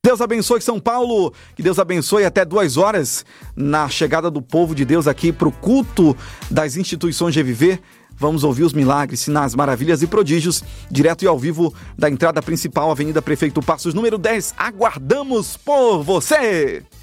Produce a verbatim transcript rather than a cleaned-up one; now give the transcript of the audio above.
Deus abençoe São Paulo, que Deus abençoe até duas horas na chegada do povo de Deus aqui para o culto das instituições de Viver. Vamos ouvir os milagres, sinais, maravilhas e prodígios, direto e ao vivo da entrada principal, Avenida Prefeito Passos, número dez. Aguardamos por você!